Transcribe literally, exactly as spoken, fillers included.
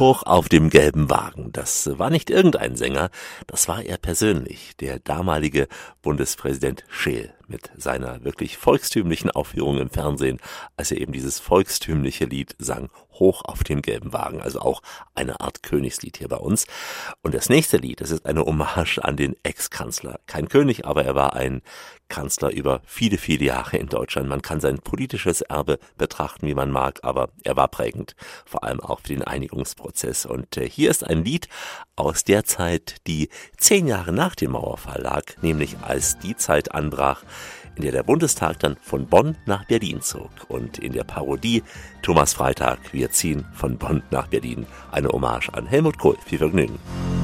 Hoch auf dem gelben Wagen. Das war nicht irgendein Sänger, das war er persönlich, der damalige Bundespräsident Scheel mit seiner wirklich volkstümlichen Aufführung im Fernsehen, als er eben dieses volkstümliche Lied sang, Hoch auf dem gelben Wagen, also auch eine Art Königslied hier bei uns. Und das nächste Lied, das ist eine Hommage an den Ex-Kanzler. Kein König, aber er war ein Kanzler über viele, viele Jahre in Deutschland. Man kann sein politisches Erbe betrachten, wie man mag, aber er war prägend, vor allem auch für den Einigungsprozess. Und äh, hier ist ein Lied aus der Zeit, die zehn Jahre nach dem Mauerfall lag, nämlich als die Zeit anbrach, in der der Bundestag dann von Bonn nach Berlin zog. Und in der Parodie Thomas Freitag, wir ziehen von Bonn nach Berlin, eine Hommage an Helmut Kohl. Viel Vergnügen.